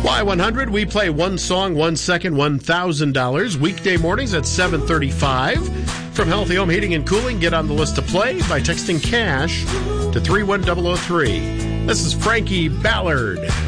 Y100, we play one song, 1 second, $1,000. Weekday mornings at 7:35. From Healthy Home Heating and Cooling, get on the list to play by texting CASH to 31003. This is Frankie Ballard.